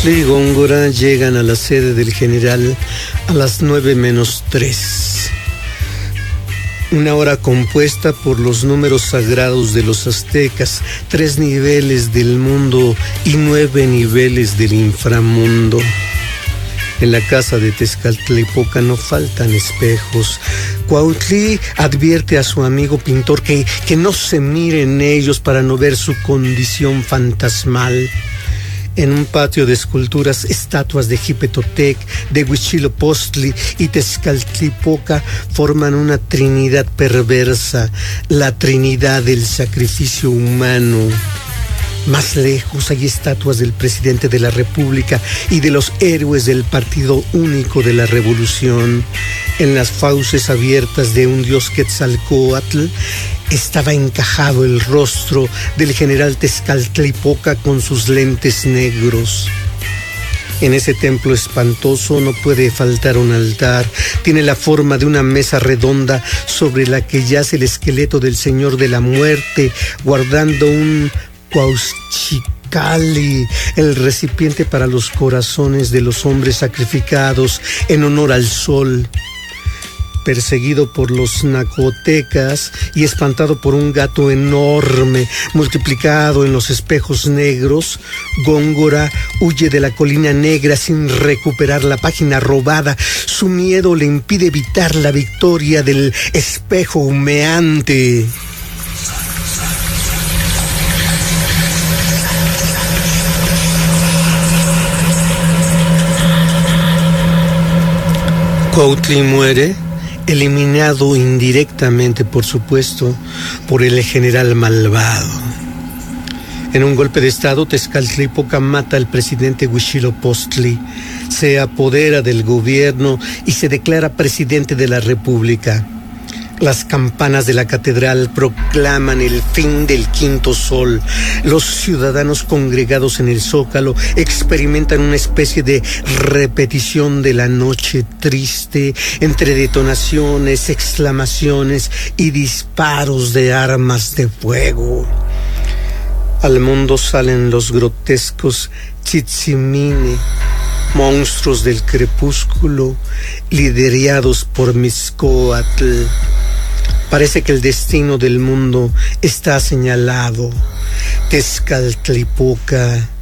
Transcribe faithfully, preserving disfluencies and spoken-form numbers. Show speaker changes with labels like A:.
A: Cuautli y Góngora llegan a la sede del general a las nueve menos tres. Una hora compuesta por los números sagrados de los aztecas, tres niveles del mundo y nueve niveles del inframundo. En la casa de Tezcatlipoca no faltan espejos. Cuautli advierte a su amigo pintor que, que no se mire en ellos para no ver su condición fantasmal. En un patio de esculturas, estatuas de Jipetotec, de Huitzilopochtli y Tezcatlipoca forman una trinidad perversa, la trinidad del sacrificio humano. Más lejos hay estatuas del presidente de la República y de los héroes del Partido Único de la Revolución. En las fauces abiertas de un dios Quetzalcóatl estaba encajado el rostro del general Tezcatlipoca con sus lentes negros. En ese templo espantoso no puede faltar un altar. Tiene la forma de una mesa redonda sobre la que yace el esqueleto del Señor de la Muerte, guardando un Cuauhxicalli, el recipiente para los corazones de los hombres sacrificados en honor al sol. Perseguido por los nacotecas y espantado por un gato enorme multiplicado en los espejos negros, Góngora huye de la colina negra sin recuperar la página robada. Su miedo le impide evitar la victoria del espejo humeante. Cuautli muere, eliminado indirectamente, por supuesto, por el general malvado. En un golpe de estado, Tezcatlipoca mata al presidente Huitzilopochtli, se apodera del gobierno y se declara presidente de la República. Las campanas de la catedral proclaman el fin del quinto sol. Los ciudadanos congregados en el Zócalo experimentan una especie de repetición de la noche triste, entre detonaciones, exclamaciones y disparos de armas de fuego. Al mundo salen los grotescos Tzitzimine, monstruos del crepúsculo, liderados por Mixcoatl. Parece que el destino del mundo está señalado. Tezcatlipoca